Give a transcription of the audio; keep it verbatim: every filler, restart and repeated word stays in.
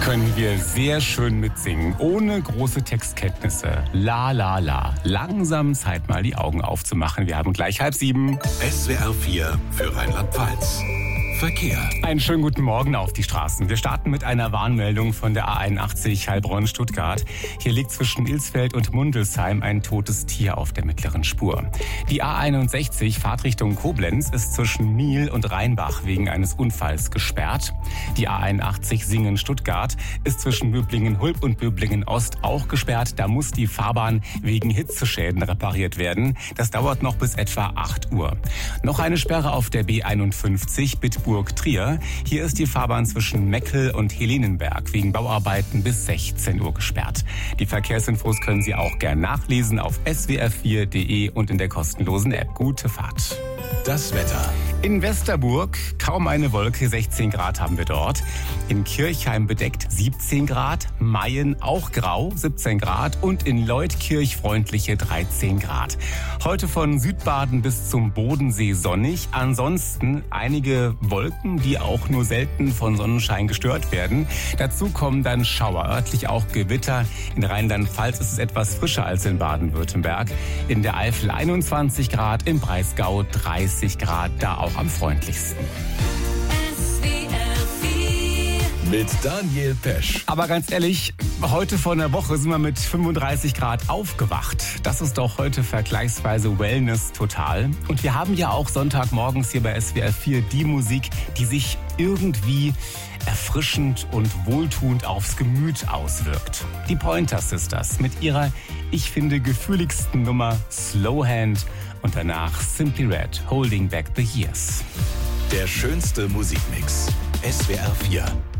können wir sehr schön mitsingen, ohne große Textkenntnisse. La la la. Langsam Zeit mal die Augen aufzumachen. Wir haben gleich halb sieben. S W R vier für Rheinland-Pfalz. Verkehr. Einen schönen guten Morgen auf die Straßen. Wir starten mit einer Warnmeldung von der A einundachtzig Heilbronn-Stuttgart. Hier liegt zwischen Ilsfeld und Mundelsheim ein totes Tier auf der mittleren Spur. Die A einundsechzig Fahrtrichtung Koblenz ist zwischen Miel und Rheinbach wegen eines Unfalls gesperrt. Die A einundachtzig Singen-Stuttgart ist zwischen Böblingen-Hulb und Böblingen-Ost auch gesperrt. Da muss die Fahrbahn wegen Hitzeschäden repariert werden. Das dauert noch bis etwa acht Uhr. Noch eine Sperre auf der B einundfünfzig Bitburg-Trier. Hier ist die Fahrbahn zwischen Meckel und Helenenberg wegen Bauarbeiten bis sechzehn Uhr gesperrt. Die Verkehrsinfos können Sie auch gern nachlesen auf s w r vier punkt d e und in der kostenlosen App. Gute Fahrt. Das Wetter. In Westerburg kaum eine Wolke, sechzehn Grad haben wir dort. In Kirchheim bedeckt siebzehn Grad, Mayen auch grau, siebzehn Grad und in Leutkirch freundliche dreizehn Grad. Heute von Südbaden bis zum Bodensee sonnig, ansonsten einige Wolken, die auch nur selten von Sonnenschein gestört werden. Dazu kommen dann Schauer, örtlich auch Gewitter. In Rheinland-Pfalz ist es etwas frischer als in Baden-Württemberg. In der Eifel einundzwanzig Grad, im Breisgau dreißig Grad, da auch am freundlichsten. Mit Daniel Pesch. Aber ganz ehrlich, heute vor einer Woche sind wir mit fünfunddreißig Grad aufgewacht. Das ist doch heute vergleichsweise Wellness total. Und wir haben ja auch Sonntagmorgens hier bei S W R vier die Musik, die sich irgendwie erfrischend und wohltuend aufs Gemüt auswirkt. Die Pointer Sisters mit ihrer, ich finde, gefühligsten Nummer Slow Hand und danach Simply Red, Holding Back the Years. Der schönste Musikmix. S W R vier.